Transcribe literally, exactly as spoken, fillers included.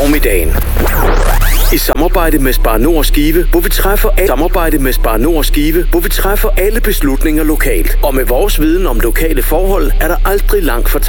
formiddagen. I samarbejde med Spar Nord Skive, hvor vi træffer alle samarbejde med Spar Nord Skive, hvor vi træffer alle beslutninger lokalt. Og med vores viden om lokale forhold, er der aldrig langt for